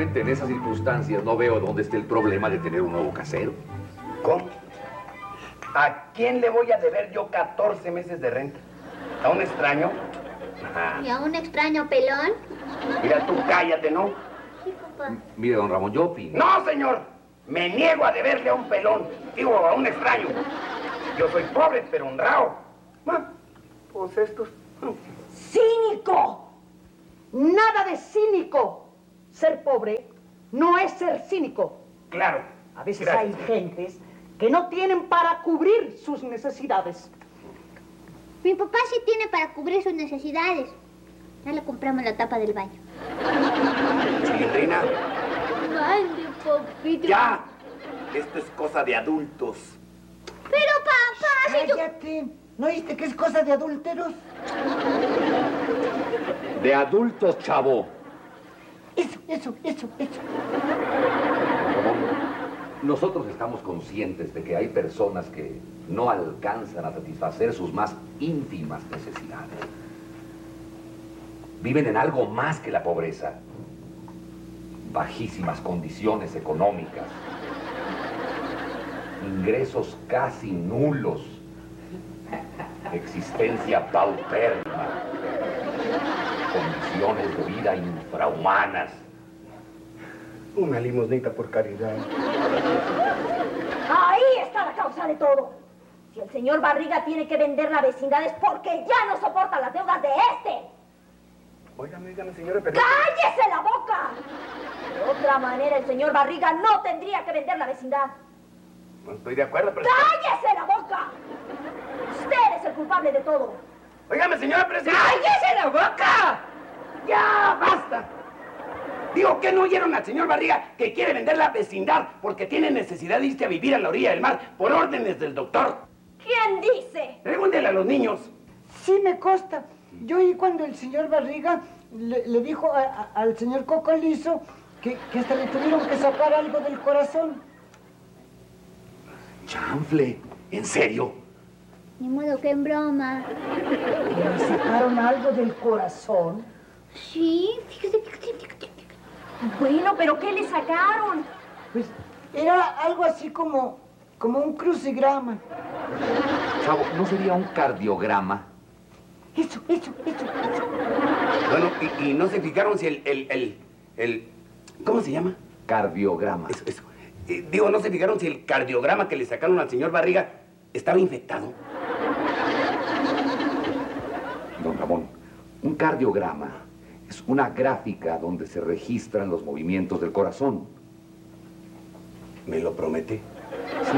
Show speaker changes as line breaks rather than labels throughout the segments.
Realmente en esas circunstancias no veo dónde esté el problema de tener un nuevo casero.
¿Cómo? ¿A quién le voy a deber yo 14 meses de renta? ¿A un extraño?
Ah. ¿Y a un extraño pelón?
Mira, tú cállate, ¿no?
Sí, papá.
Mire, don Ramón, yo opino.
¡No, señor! Me niego a deberle a un pelón, digo, a un extraño. Yo soy pobre, pero honrado. Pues estos...
¡Cínico! Nada de cínico. Ser pobre no es ser cínico.
Claro.
A veces
Gracias.
hay gentes que no tienen para cubrir sus necesidades.
Mi papá sí tiene para cubrir sus necesidades. Ya le compramos la tapa del baño.
Chilindrina,
Mande, papito.
ya. Esto es cosa de adultos.
Pero papá, si yo...
Cállate. ¿No oíste que es cosa de adúlteros?
De adultos, chavo.
Eso.
Nosotros estamos conscientes de que hay personas que no alcanzan a satisfacer sus más ínfimas necesidades. Viven en algo más que la pobreza. Bajísimas condiciones económicas. Ingresos casi nulos. Existencia pauperma. Condiciones de vida infrahumanas.
Una limosnita por caridad.
Ahí está la causa de todo. Si el señor Barriga tiene que vender la vecindad es porque ya no soporta las deudas de este.
Óigame, señora, pero...
¡Cállese la boca! De otra manera, el señor Barriga no tendría que vender la vecindad.
No estoy de acuerdo, pero...
¡Cállese la boca! Usted es el culpable de todo.
Óigame, señora presidenta.
¡Cállese la boca!
¡Ya, basta! Digo, ¿qué no oyeron al señor Barriga que quiere vender la vecindad porque tiene necesidad de irse a vivir a la orilla del mar por órdenes del doctor?
¿Quién dice?
Pregúntele a los niños.
Sí, me consta. Yo oí cuando el señor Barriga le dijo al señor Cocolizo que hasta le tuvieron que sacar algo del corazón.
Chanfle, ¿en serio?
Ni modo que en broma.
¿Le sacaron algo del corazón?
Sí, fíjate.
Bueno, ¿pero qué le sacaron?
Pues era algo así como un crucigrama.
Chavo, ¿no sería un cardiograma?
Eso.
Bueno, y no se fijaron si ¿cómo se llama?
Cardiograma.
Eso. Digo, no se fijaron si el cardiograma que le sacaron al señor Barriga estaba infectado.
Don Ramón, un cardiograma es una gráfica donde se registran los movimientos del corazón.
¿Me lo promete?
Sí.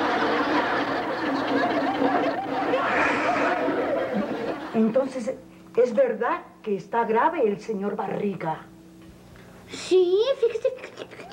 Entonces, ¿es verdad que está grave el señor Barriga?
Sí, fíjate.